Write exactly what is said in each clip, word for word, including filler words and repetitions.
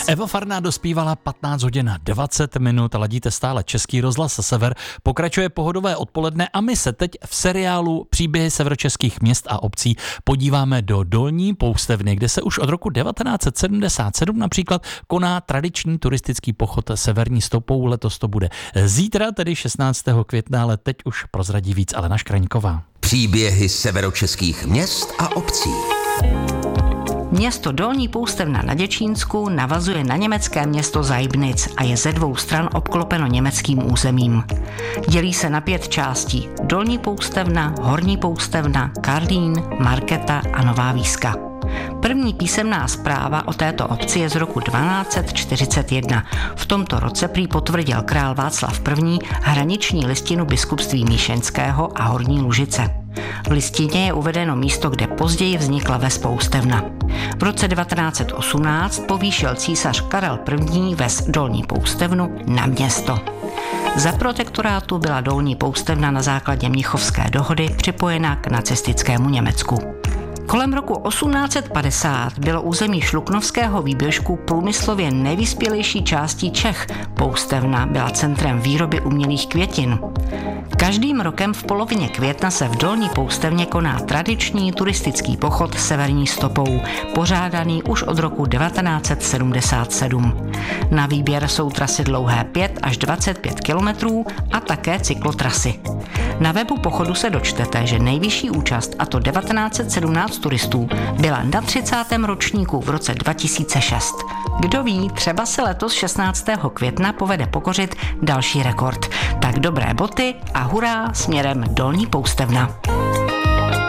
Eva Farná dospívala patnáct hodin dvacet minut, ladíte stále Český rozhlas Sever, pokračuje pohodové odpoledne a my se teď v seriálu Příběhy severočeských měst a obcí podíváme do Dolní Poustevny, kde se už od roku devatenáct set sedmdesát sedm například koná tradiční turistický pochod severní stopou. Letos to bude zítra, tedy šestnáctého května, ale teď už prozradí víc Alena Škraňková. Příběhy severočeských měst a obcí. Město Dolní Poustevna na Děčínsku navazuje na německé město Seibnitz a je ze dvou stran obklopeno německým územím. Dělí se na pět částí: Dolní Poustevna, Horní Poustevna, Karlín, Markéta a Nová Výska. První písemná zpráva o této obci je z roku dvanáct set čtyřicet jedna. V tomto roce prý potvrdil král Václav I. hraniční listinu biskupství Míšeňského a Horní Lužice. V listině je uvedeno místo, kde později vznikla ves Poustevna. V roce devatenáct set osmnáct povýšil císař Karel I. ves Dolní Poustevnu na město. Za protektorátu byla Dolní Poustevna na základě Mnichovské dohody připojena k nacistickému Německu. Kolem roku osmnáct set padesát bylo území Šluknovského výběžku průmyslově nejvyspělejší částí Čech. Poustevna byla centrem výroby umělých květin. Každým rokem v polovině května se v Dolní Poustevně koná tradiční turistický pochod severní stopou, pořádaný už od roku devatenáct set sedmdesát sedm. Na výběr jsou trasy dlouhé pět až dvacet pět kilometrů a také cyklotrasy. Na webu pochodu se dočtete, že nejvyšší účast, a to devatenáct set sedmnáct turistů, byla na třicátém ročníku v roce dva tisíce šest. Kdo ví, třeba se letos šestnáctého května povede pokořit další rekord. Tak dobré boty a hurá směrem Dolní Poustevna.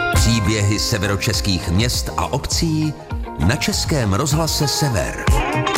Příběhy severočeských měst a obcí na Českém rozhlase Sever.